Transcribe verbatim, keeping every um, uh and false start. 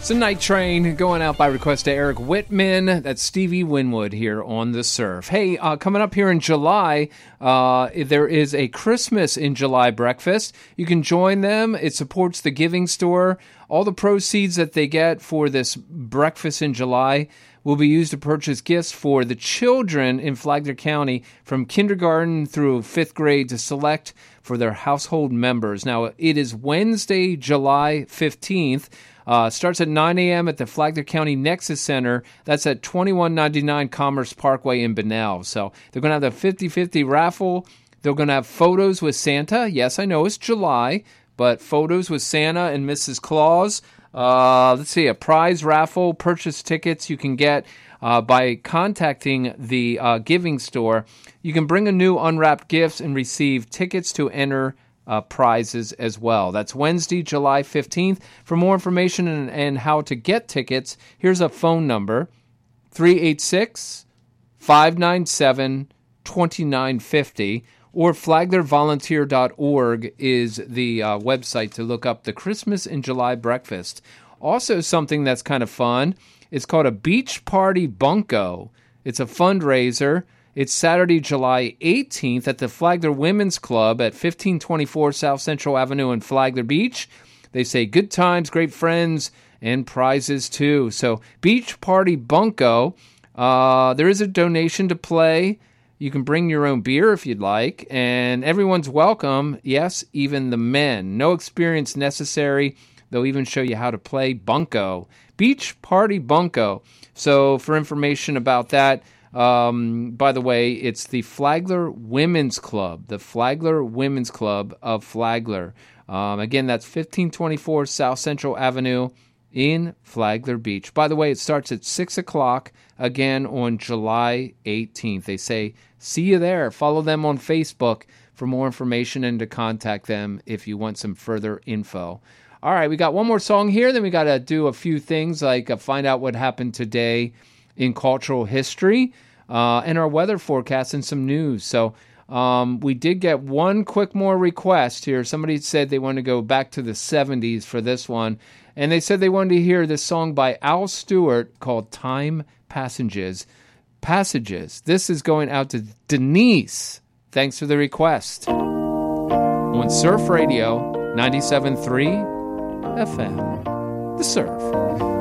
It's a Night Train going out by request to Eric Whitman. That's Stevie Winwood here on The Surf. Hey, uh, coming up here in July, uh, there is a Christmas in July breakfast. You can join them. It supports the Giving Store. All the proceeds that they get for this breakfast in July will be used to purchase gifts for the children in Flagler County from kindergarten through fifth grade to select for their household members. Now, it is Wednesday, July fifteenth. Uh, starts at nine a.m. at the Flagler County Nexus Center. That's at twenty-one ninety-nine Commerce Parkway in Bunnell. So they're going to have the fifty-fifty raffle. They're going to have photos with Santa. Yes, I know it's July, but photos with Santa and Missus Claus. Uh, let's see, a prize raffle. Purchase tickets you can get uh, by contacting the uh, Giving Store. You can bring a new unwrapped gifts and receive tickets to enter Uh, prizes as well. That's Wednesday, July fifteenth. For more information and, and how to get tickets, here's a phone number, three eight six, five nine seven, two nine five zero, or flagler volunteer dot org is the uh, website to look up the Christmas in July breakfast. Also something that's kind of fun, it's called a Beach Party Bunko. It's a fundraiser. It's Saturday, July eighteenth at the Flagler Women's Club at fifteen twenty-four South Central Avenue in Flagler Beach. They say good times, great friends, and prizes too. So Beach Party Bunko. Uh, there is a donation to play. You can bring your own beer if you'd like, and everyone's welcome. Yes, even the men. No experience necessary. They'll even show you how to play Bunko. Beach Party Bunko. So for information about that, Um, by the way, it's the Flagler Women's Club, the Flagler Women's Club of Flagler. Um, again, that's fifteen twenty-four South Central Avenue in Flagler Beach. By the way, it starts at six o'clock again on July eighteenth. They say, see you there. Follow them on Facebook for more information and to contact them if you want some further info. All right, we got one more song here. Then we got to do a few things like uh, find out what happened today in cultural history, uh, and our weather forecast and some news. So um, we did get one quick more request here. Somebody said they wanted to go back to the seventies for this one, and they said they wanted to hear this song by Al Stewart called Time Passages. Passages. This is going out to Denise. Thanks for the request. On Surf Radio, ninety-seven point three F M. The Surf.